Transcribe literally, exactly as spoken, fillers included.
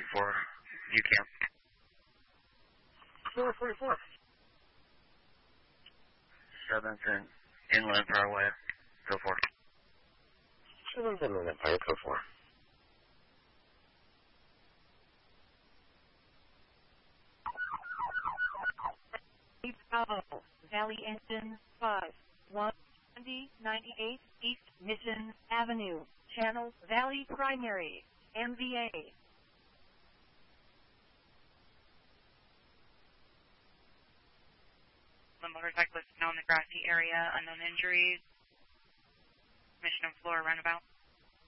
for U C A M. four forty-four. seventh and Inland Parkway, code four. seventh and Inland Parkway, code four. Bravo, Valley Engine five, one ninety-eight East Mission Avenue, Channel Valley Primary, M V A. The motorcyclist now in the grassy area, unknown injuries. Mission and floor runabout.